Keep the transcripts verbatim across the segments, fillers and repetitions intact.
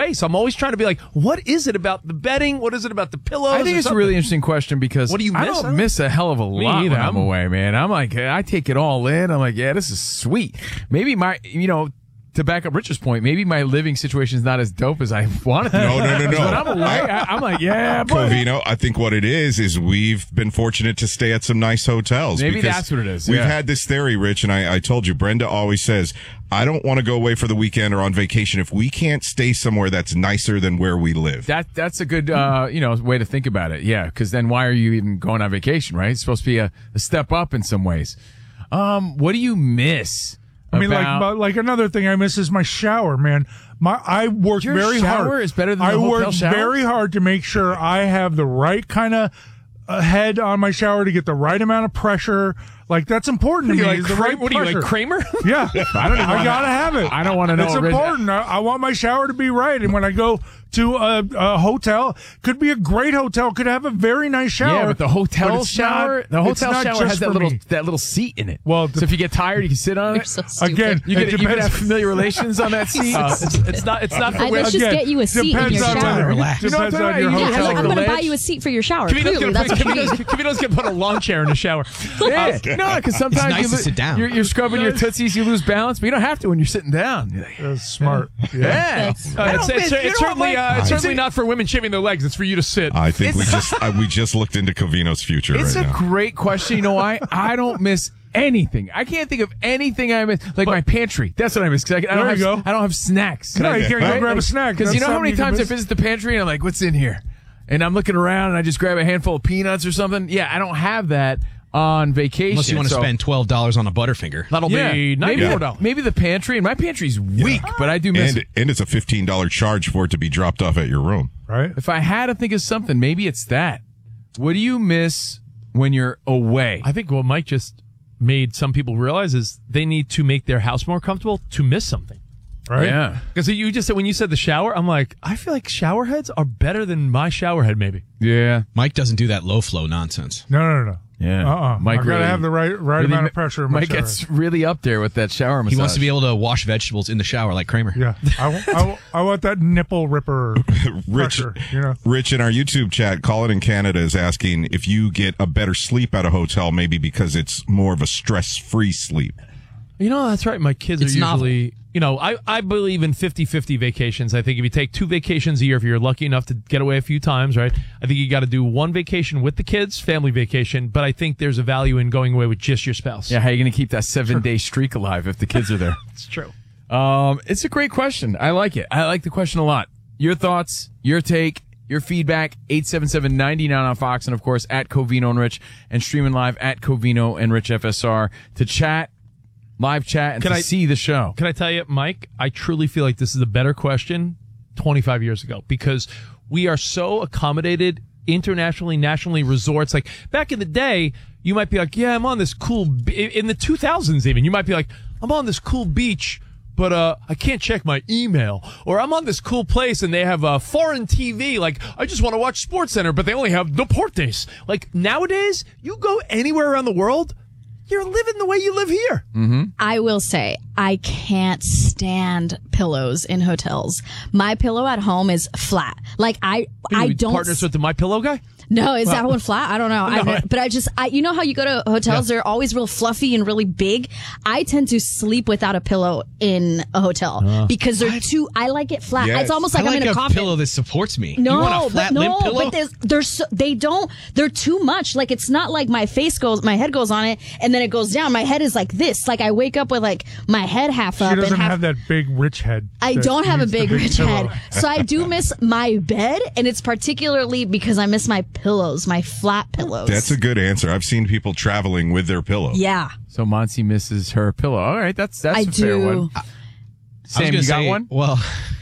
race. I'm always trying to be like, what is it about the bedding? What is it about the pillows? I think it's something? a really interesting question because what do you miss? I don't miss a hell of a lot either. when I'm away, man. I'm like, I take it all in. I'm like, yeah, this is sweet. Maybe my, you know, to back up Richard's point, maybe my living situation is not as dope as I wanted to. No, no, no, no. When I'm away, I, I'm like, yeah, boy. Covino, I think what it is is we've been fortunate to stay at some nice hotels. Maybe because that's what it is. We've yeah. had this theory, Rich, and I, I told you, Brenda always says, I don't want to go away for the weekend or on vacation if we can't stay somewhere that's nicer than where we live. That that's a good uh, you know way to think about it. Yeah, because then why are you even going on vacation, right? It's supposed to be a, a step up in some ways. Um, what do you miss? I mean, about, like, like another thing I miss is my shower, man. My I work Your very shower hard. is better than the I hotel work shower? very hard to make sure I have the right kind of uh, head on my shower to get the right amount of pressure. Like, that's important to What me. are you is like, the Kra- right what are you, pressure. like Kramer? Yeah, I don't. I gotta have it. I don't want to know. It's what Rich- important. I, I want my shower to be right, and when I go to a, a hotel, could be a great hotel, could have a very nice shower. Yeah, but the hotel but it's shower, not- the it's hotel not shower just has that for little me. that little seat in it. Well, so if you get tired, you can sit on You're it. so stupid. Again, You it could, you could have depends. familiar relations on that seat. Uh, it's, it's not. It's not for I, let's women. just get you a seat in depends your on shower. whether- Relax. You know what Depends I'm on your talking Yeah, about? hotel I'm Like going the to buy ledge. you a seat for your shower. Kavito's Clearly, gonna that's put, what you Kavito's, need. Kavito's gonna put a lawn chair in the shower. Yeah. No, because sometimes nice you to lo- sit down. You're, you're scrubbing your tootsies, you lose balance, but you don't have to when you're sitting down. You're like, That's smart. Yeah. yeah. That's- Uh, I it's don't it's, miss- you it's know certainly what, uh, it's Mike? certainly It's a- not for women shaving their legs. It's for you to sit. I think we It's- just uh, we just looked into Covino's future It's right a now. great question. You know why? I don't miss anything. I can't think of anything I miss. Like my pantry. That's what I miss. Cause I, I don't There have. you go. I don't have snacks. No, you can't go Right? grab a Like, snack. Because you That's know how many something times I can miss. visit the pantry and I'm like, "What's in here?" And I'm looking around and I just grab a handful of peanuts or something. Yeah, I don't have that on vacation. Unless you want to so- spend twelve dollars on a Butterfinger. That'll Yeah, be maybe, ninety-four the, dollars. maybe the pantry. And my pantry's weak, but I do miss And it. and it's a fifteen dollars charge for it to be dropped off at your room. Right? If I had to think of something, maybe it's that. What do you miss when you're away? I think what Mike just made some people realize is they need to make their house more comfortable to miss something. Right? Yeah. Because you just said when you said the shower, I'm like, I feel like shower heads are better than my shower head. Maybe. Yeah. Mike doesn't do that low flow nonsense. No, no, no. Yeah. Uh-uh. Mike I gotta really- have the right right really amount ma- of pressure in my Mike shower. gets really up there with that shower massage. He wants to be able to wash vegetables in the shower like Kramer. Yeah, I, wa- I, wa- I want that nipple ripper Rich, pressure. You know, Rich in our YouTube chat, Colin in Canada is asking if you get a better sleep at a hotel, maybe because it's more of a stress-free sleep. You know, that's right. My kids It's are novel. usually, you know, I, I believe in fifty-fifty vacations. I think if you take two vacations a year, if you're lucky enough to get away a few times, right? I think you got to do one vacation with the kids, family vacation, but I think there's a value in going away with just your spouse. Yeah, how are you going to keep that seven day streak alive if the kids are there? It's true. Um, it's a great question. I like it. I like the question a lot. Your thoughts, your take, your feedback, eight seven seven, nine nine on Fox, and of course at Covino and Rich, and streaming live at Covino and Rich F S R to chat, live chat, and Can to I- see the show. Can I tell you, Mike, I truly feel like this is a better question twenty-five years ago because we are so accommodated internationally, nationally, resorts. Like back in the day, you might be like, yeah, I'm on this cool, be-. in the two thousands even, you might be like, I'm on this cool beach, but uh, I can't check my email. Or I'm on this cool place and they have a foreign T V. Like, I just want to watch SportsCenter, but they only have Deportes. Like nowadays, you go anywhere around the world, you're living the way you live here. I will say, I can't stand pillows in hotels. My pillow at home is flat. Like I, I You don't. partners with the My Pillow guy. No, is that one flat? I don't know. I No. don't- but I just, I, you know how you go to hotels, they're always real fluffy and really big. I tend to sleep without a pillow in a hotel because they're too, I like it flat. Yes. It's almost like I I'm like in a, a coffin. pillow that supports me. No, you want a flat but no, limp pillow? but there's, they're so, they don't, they're too much. Like it's not like my face goes, my head goes on it and then it goes down. My head is like this. Like I wake up with like my head half up she doesn't and half. have that big rich head. I that don't have a needs the big rich pillow. head. So I do miss my bed and it's particularly because I miss my pillows, my flat pillows. That's a good answer. I've seen people traveling with their pillow. Yeah. So Monty misses her pillow. All right, that's that's I a fair do. one. I was Sam, gonna you got say, one? Well,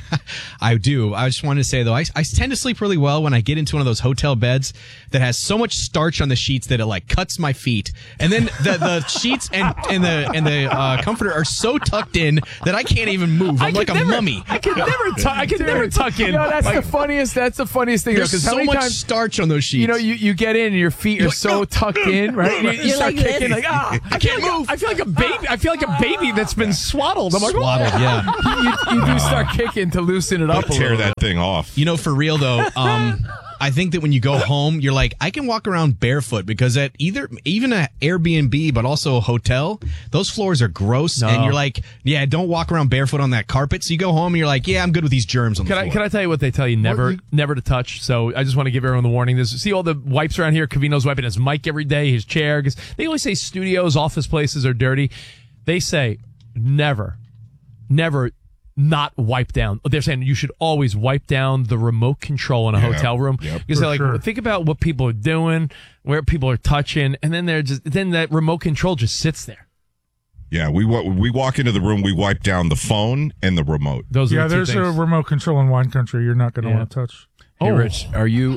I do. I just wanted to say, though, I, I tend to sleep really well when I get into one of those hotel beds that has so much starch on the sheets that it, like, cuts my feet. And then the, the sheets and, and the and the uh, comforter are so tucked in that I can't even move. I'm I like a could never- mummy. I can never, tu- I can never tuck in. You know, that's Like, the funniest. That's the funniest thing. There's Because how so many much times starch on those sheets. you know you, you get in and your feet are so tucked in, right? And you, you You're start like this. kicking like ah. I can't move. I feel like a baby. I feel like a baby that's been swaddled. I'm like, Swaddled, yeah. you, you do start kicking to loosen it up a Tear little. that thing off. You know, for real though, um, I think that when you go home, you're like, I can walk around barefoot because at either even an Airbnb, but also a hotel, those floors are gross, No. and you're like, yeah, don't walk around barefoot on that carpet. So you go home and you're like, yeah, I'm good with these germs on Can the I floor. can I tell you what they tell you never you- never to touch? So I just want to give everyone the warning. There's see all the wipes around here. Cavino's wiping his mic every day, his chair. 'Cause they always say studios, office places are dirty. They say never, never not wipe down. They're saying you should always wipe down the remote control in a Yeah. hotel room Yep. because they're like, sure. think about what people are doing, where people are touching, and then they're just then that remote control just sits there. Yeah, we wa- we walk into the room, we wipe down the phone and the remote. Those are Yeah, the two there's a things. remote control in wine country you're not going to Yeah. want to touch. Hey, Rich, are you?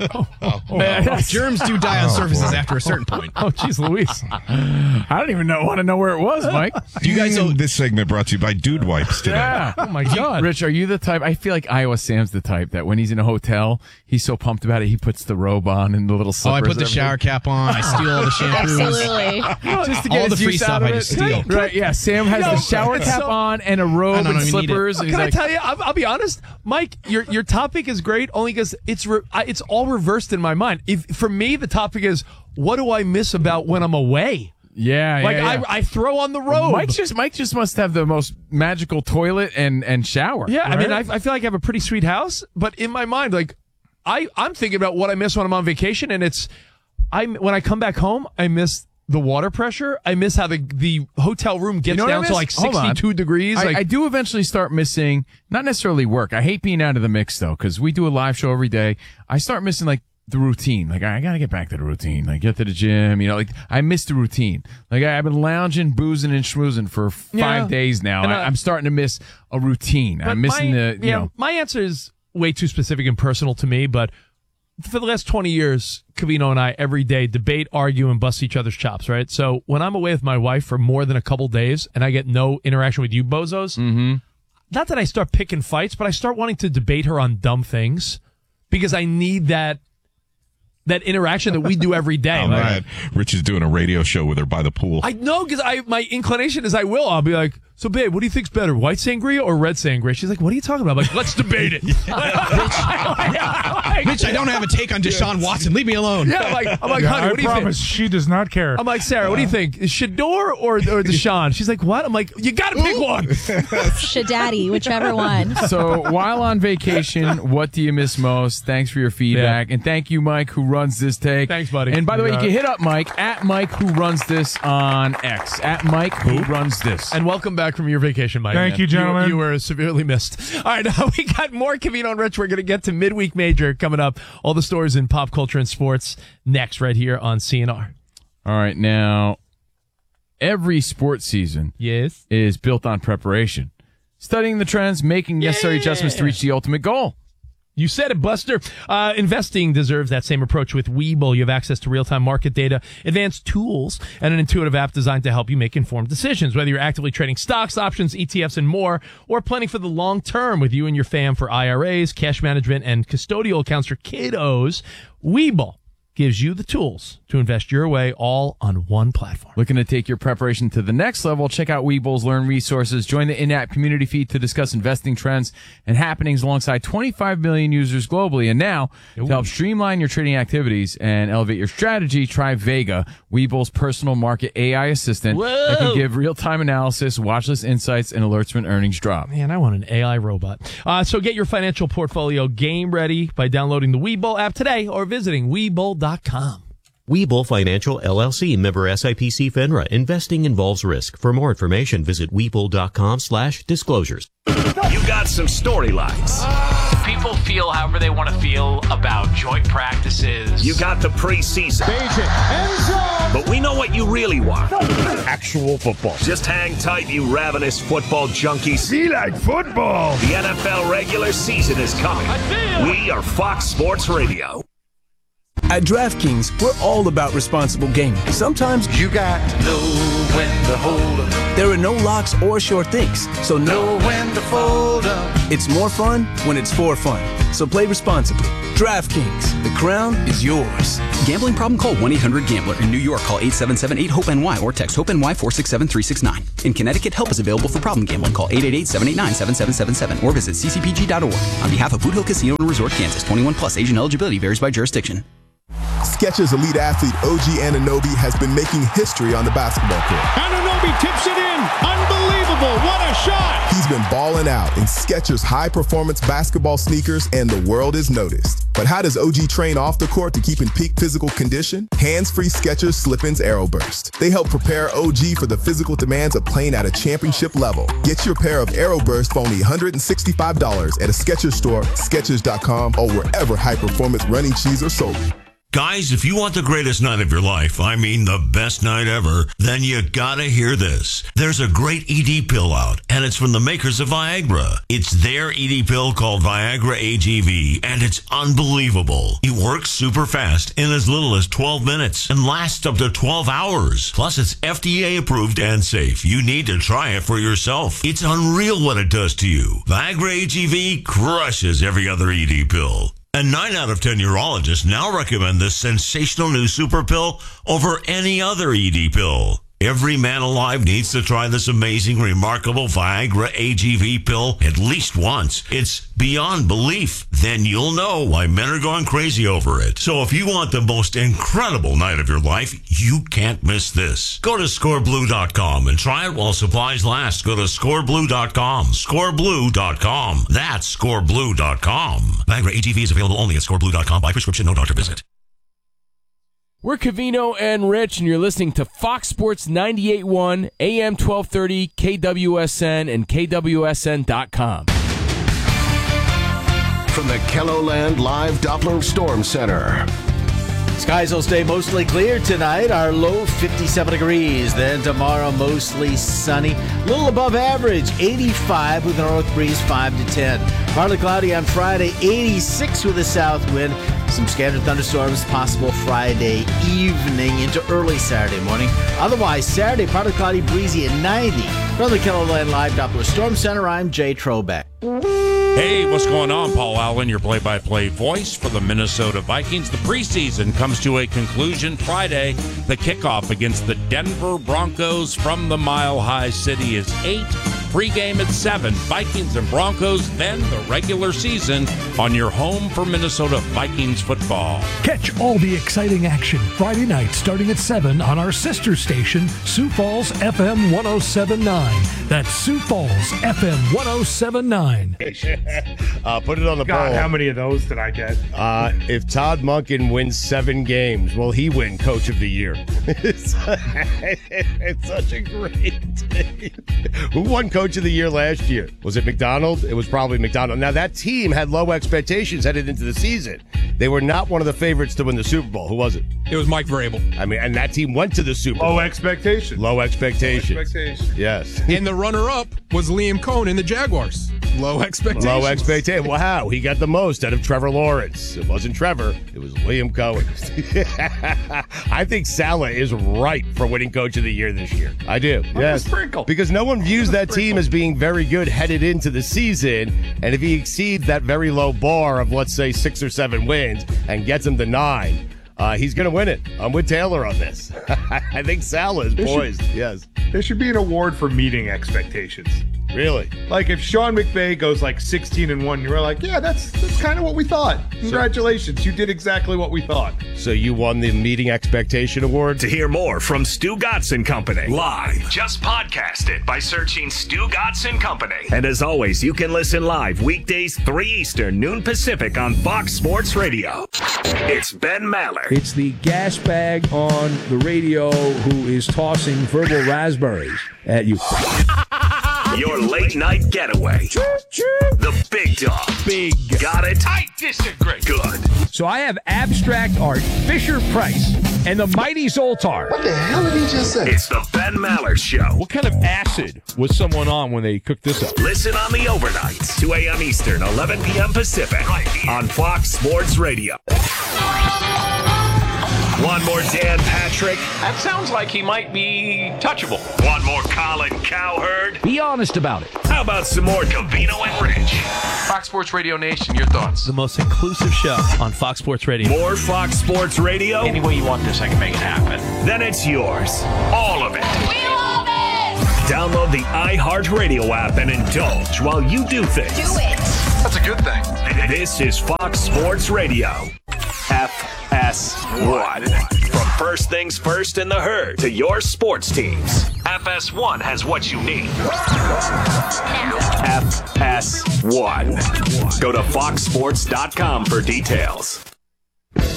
Germs do die on surfaces after a certain point. Oh, jeez, Louise. I don't even know want to know where it was, Mike. Do you guys? Mm, this segment brought to you by Dude Wipes today. Yeah. Oh my God. Rich, are you the type? I feel like Iowa Sam's the type that when he's in a hotel, he's so pumped about it, he puts the robe on and the little Oh, slippers. I put the and shower cap on. I steal all the shampoos. Absolutely. everything. Just to get All his the free use stuff out of I it. just steal. Right? Yeah. Sam has No, the shower it's cap so- on and a robe I don't and even need it. slippers. And Can he's I like, tell you? I'll, I'll be honest, Mike. Your your topic is great only because it's re, I, it's all reversed in my mind. If for me, the topic is what do I miss about when I'm away? yeah, Like yeah, yeah. I, I throw on the robe. Mike just Mike just must have the most magical toilet and and shower. yeah, I mean, I, Right? I feel like I have a pretty sweet house, but in my mind, like I I'm thinking about what I miss when I'm on vacation, and it's I when I come back home, I miss the water pressure. I miss how the the hotel room gets You know what I down to miss? like Hold on. sixty-two degrees. I, like I do eventually start missing, not necessarily work. I hate being out of the mix though, because we do a live show every day. I start missing like the routine. Like I gotta get back to the routine. Like get to the gym. You know, like I miss the routine. Like I, I've been lounging, boozing, and schmoozing for five Yeah. days now. And I, I- I'm starting to miss a routine. But I'm missing my, the. You yeah, know, my answer is way too specific and personal to me, but for the last twenty years, Cavino and I every day debate, argue, and bust each other's chops, right? So when I'm away with my wife for more than a couple days and I get no interaction with you bozos, Mm-hmm. not that I start picking fights, but I start wanting to debate her on dumb things because I need that that interaction that we do every day. Oh, Like, man. Rich is doing a radio show with her by the pool. I know because I my inclination is I will. I'll be like, so babe, what do you think's better, white sangria or red sangria? She's like, what are you talking about? I'm like, let's debate it. Bitch, I don't have a take on Deshaun Watson. Leave me alone. Yeah, I'm like, I'm like, Yeah, honey, I what do you think? promise she does not care. I'm like, Sarah, what do you think? Is Shador or, or Deshaun? She's like, what? I'm like, you got to pick one. Shadaddy, whichever one. so while on vacation, what do you miss most? Thanks for your feedback, and thank you, Mike, who runs this take. Thanks, buddy. And by the way, you Yeah. can hit up Mike at Mike who runs this on X at Mike who runs this. And welcome back from your vacation, Mike. Thank man. you, gentlemen. You, were severely missed. All right, now we got more Cavino and Rich. We're going to get to midweek major coming up. All the stories in pop culture and sports next, right here on C N R. All right, now every sports season Yes. is built on preparation, studying the trends, making necessary adjustments to reach the ultimate goal. You said it, Buster. Uh, investing deserves that same approach with Webull. You have access to real-time market data, advanced tools, and an intuitive app designed to help you make informed decisions. Whether you're actively trading stocks, options, E T Fs, and more, or planning for the long term with you and your fam for I R As, cash management, and custodial accounts for kiddos, Webull gives you the tools to invest your way all on one platform. Looking to take your preparation to the next level? Check out Webull's Learn resources. Join the in-app community feed to discuss investing trends and happenings alongside twenty-five million users globally. And now, to help streamline your trading activities and elevate your strategy, try Vega, Webull's personal market A I assistant that can Whoa. give real-time analysis, watch list insights, and alerts when earnings drop. Man, I want an A I robot. Uh, so get your financial portfolio game ready by downloading the Webull app today or visiting Webull dot com. Webull Financial L L C, member S I P C FINRA. Investing involves risk. For more information, visit Webull dot com slash disclosures. You got some storylines. People feel however they want to feel about joint practices. You got the preseason. But we know what you really want. Actual football. Just hang tight, you ravenous football junkies. Be like football. The N F L regular season is coming. We are Fox Sports Radio. At DraftKings, we're all about responsible gaming. Sometimes you got to know when to hold up. There are no locks or short things, so know when to fold up. It's more fun when it's for fun. So play responsibly. DraftKings, the crown is yours. Gambling problem? Call one eight hundred gambler. In New York, call eight seven seven eight hope N Y or text HOPE-NY four six seven three six nine. In Connecticut, help is available for problem gambling. Call eight eight eight seven eight nine seven seven seven seven or visit c c p g dot org. On behalf of Boot Hill Casino and Resort, Kansas, twenty-one plus, age and eligibility varies by jurisdiction. Skechers elite athlete O G Anunoby has been making history on the basketball court. Anunoby tips it in. Unbelievable. What a shot. He's been balling out in Skechers high-performance basketball sneakers, and the world is noticed. But how does O G train off the court to keep in peak physical condition? Hands-free Skechers Slip-ins Aeroburst. They help prepare O G for the physical demands of playing at a championship level. Get your pair of Aeroburst for only one hundred sixty-five dollars at a Skechers store, Skechers dot com, or wherever high-performance running shoes are sold. Guys, if you want the greatest night of your life, I mean the best night ever, then you gotta hear this. There's a great E D pill out, and it's from the makers of Viagra. It's their E D pill called Viagra A G V, and it's unbelievable. It works super fast in as little as twelve minutes and lasts up to twelve hours. Plus, it's F D A approved and safe. You need to try it for yourself. It's unreal what it does to you. Viagra A G V crushes every other E D pill. And nine out of ten urologists now recommend this sensational new super pill over any other E D pill. Every man alive needs to try this amazing, remarkable Viagra A G V pill at least once. It's beyond belief. Then you'll know why men are going crazy over it. So if you want the most incredible night of your life, you can't miss this. Go to score blue dot com and try it while supplies last. Go to score blue dot com. score blue dot com. That's score blue dot com. Viagra A G V is available only at score blue dot com by prescription, no doctor visit. We're Covino and Rich, and you're listening to Fox Sports ninety-eight point one, A M twelve thirty, K W S N, and K W S N dot com. From the KELOLAND Live Doppler Storm Center. Skies will stay mostly clear tonight. Our low fifty-seven degrees. Then tomorrow mostly sunny. A little above average, eighty-five with a north breeze five to ten. Partly cloudy on Friday, eighty-six with a south wind. Some scattered thunderstorms possible Friday evening into early Saturday morning. Otherwise, Saturday, partly cloudy, breezy at ninety. From the KELOLAND Live Doppler Storm Center, I'm Jay Trobeck. Hey, what's going on? Paul Allen, your play-by-play voice for the Minnesota Vikings. The preseason comes to a conclusion Friday. The kickoff against the Denver Broncos from the Mile High City is eight. Pre-game at seven. Vikings and Broncos, then the regular season on your home for Minnesota Vikings football. Catch all the exciting action Friday night starting at seven on our sister station, Sioux Falls F M one oh seven point nine. That's Sioux Falls F M one oh seven point nine. uh, put it on the God, poll. how many of those did I get? Uh, if Todd Monken wins seven games, will he win Coach of the Year? it's, it's such a great day. Who won Coach of the Year last year? Was it McDonald? It was probably McDonald. Now, that team had low expectations headed into the season. They were not one of the favorites to win the Super Bowl. Who was it? It was Mike Vrabel. I mean, and that team went to the Super Bowl. Low expectations. Low expectations. Low expectations. Yes. And the runner-up was Liam Cohn in the Jaguars. Low expectations. Low expectations. Wow, he got the most out of Trevor Lawrence. It wasn't Trevor. It was Liam Cohen. I think Saleh is right for winning Coach of the Year this year. I do. Yes. Sprinkle. Because no one views that team as being very good headed into the season. And if he exceeds that very low bar of, let's say, six or seven wins and gets them to nine, Uh, he's going to win it. I'm with Taylor on this. I think Saleh is poised. Should, yes. There should be an award for meeting expectations. Really? Like if Sean McVay goes like sixteen and one, you're like, yeah, that's that's kind of what we thought. Congratulations. So, you did exactly what we thought. So you won the meeting expectation award? To hear more from Stu Gatz and Company live, just podcast it by searching Stu Gatz and Company. And as always, you can listen live weekdays three Eastern, noon Pacific on Fox Sports Radio. It's Ben Maller. It's the gas bag on the radio who is tossing verbal raspberries at you. Your late night getaway. The big dog. Big. Got it? I disagree. Good. So I have abstract art, Fisher Price, and the mighty Zoltar. What the hell did he just say? It's the Ben Maller Show. What kind of acid was someone on when they cooked this up? Listen on the overnights, two a.m. Eastern, eleven p.m. Pacific, right here on Fox Sports Radio. Want more Dan Patrick? That sounds like he might be touchable. Want more Colin Cowherd? Be honest about it. How about some more Covino and Rich? Fox Sports Radio Nation, your thoughts? The most inclusive show on Fox Sports Radio. More Fox Sports Radio? Any way you want this, I can make it happen. Then it's yours. All of it. We love it! Download the iHeartRadio app and indulge while you do things. Do it! That's a good thing. This is Fox Sports Radio. F S one. From first things first in the herd to your sports teams, F S one has what you need. F S one. Go to fox sports dot com for details.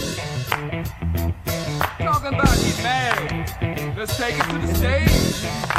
Talking about you, man. Let's take it to the stage.